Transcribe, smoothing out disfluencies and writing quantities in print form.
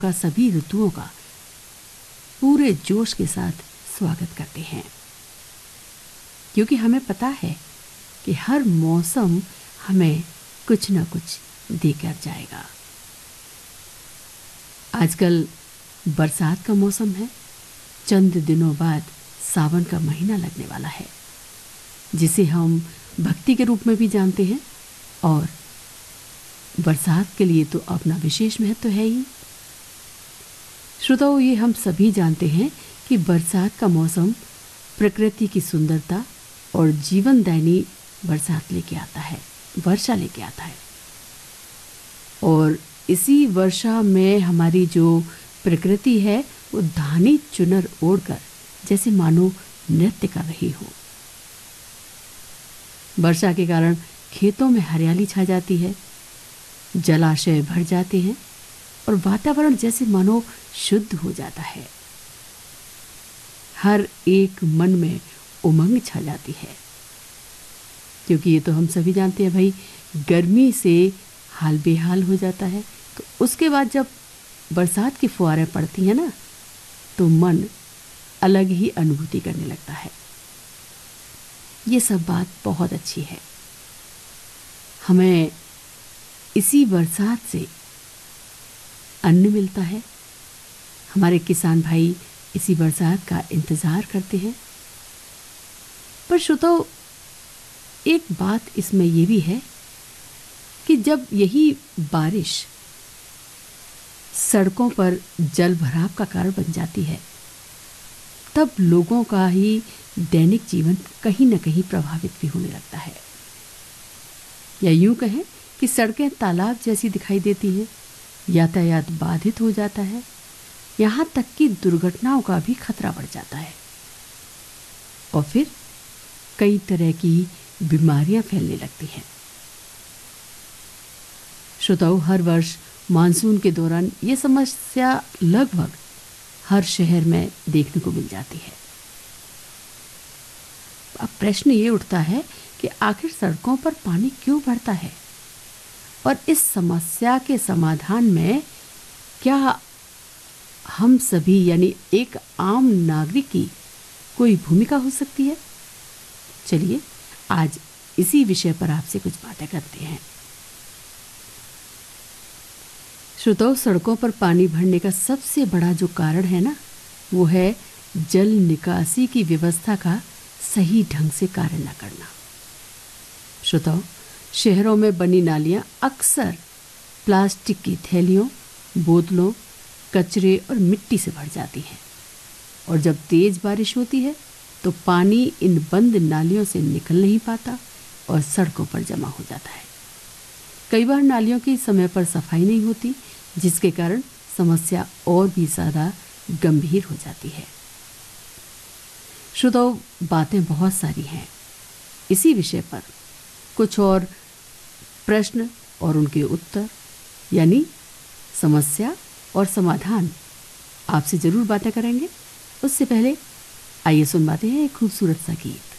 का सभी ऋतुओं का पूरे जोश के साथ स्वागत करते हैं, क्योंकि हमें पता है कि हर मौसम हमें कुछ न कुछ देकर जाएगा। आजकल बरसात का मौसम है। चंद दिनों बाद सावन का महीना लगने वाला है, जिसे हम भक्ति के रूप में भी जानते हैं, और बरसात के लिए तो अपना विशेष महत्व है ही। श्रोताओ, ये हम सभी जानते हैं कि बरसात का मौसम प्रकृति की सुंदरता और जीवनदायिनी बरसात लेके आता है, वर्षा लेके आता है। और इसी वर्षा में हमारी जो प्रकृति है वो धानी चुनर ओढ़कर जैसे मानो नृत्य कर रही हो। वर्षा के कारण खेतों में हरियाली छा जाती है, जलाशय भर जाते हैं और वातावरण जैसे मानो शुद्ध हो जाता है। हर एक मन में उमंग छा जाती है, क्योंकि ये तो हम सभी जानते हैं भाई, गर्मी से हाल बेहाल हो जाता है। तो उसके बाद जब बरसात की फुहारें पड़ती हैं ना, तो मन अलग ही अनुभूति करने लगता है। ये सब बात बहुत अच्छी है। हमें इसी बरसात से अन्न मिलता है। हमारे किसान भाई इसी बरसात का इंतजार करते हैं। पर श्रोताओ, एक बात इसमें यह भी है कि जब यही बारिश सड़कों पर जल भराव का कारण बन जाती है, तब लोगों का ही दैनिक जीवन कहीं न कहीं प्रभावित भी होने लगता है। या यूं कहें कि सड़कें तालाब जैसी दिखाई देती हैं, यातायात बाधित हो जाता है, यहाँ तक कि दुर्घटनाओं का भी खतरा बढ़ जाता है। और फिर कई तरह की बीमारियां फैलने लगती हैं। श्रोताओं, हर वर्ष मानसून के दौरान ये समस्या लगभग हर शहर में देखने को मिल जाती है। अब प्रश्न ये उठता है कि आखिर सड़कों पर पानी क्यों भरता है, और इस समस्या के समाधान में क्या हम सभी यानी एक आम नागरिक की कोई भूमिका हो सकती है? चलिए आज इसी विषय पर आपसे कुछ बातें करते हैं। श्रोताओं, सड़कों पर पानी भरने का सबसे बड़ा जो कारण है ना, वो है जल निकासी की व्यवस्था का सही ढंग से कार्य न करना। श्रोताओं, शहरों में बनी नालियां अक्सर प्लास्टिक की थैलियों, बोतलों, कचरे और मिट्टी से भर जाती हैं, और जब तेज बारिश होती है तो पानी इन बंद नालियों से निकल नहीं पाता और सड़कों पर जमा हो जाता है। कई बार नालियों की समय पर सफाई नहीं होती, जिसके कारण समस्या और भी ज़्यादा गंभीर हो जाती है। श्रोताओ, बातें बहुत सारी हैं इसी विषय पर। कुछ और प्रश्न और उनके उत्तर, यानी समस्या और समाधान, आपसे जरूर बातें करेंगे। उससे पहले आइए सुनवाते हैं एक खूबसूरत सा गीत।